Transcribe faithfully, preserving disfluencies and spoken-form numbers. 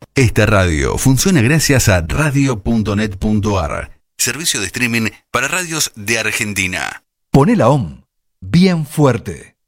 Esta radio funciona gracias a radio punto net punto ar, servicio de streaming para radios de Argentina. Poné la O M bien fuerte.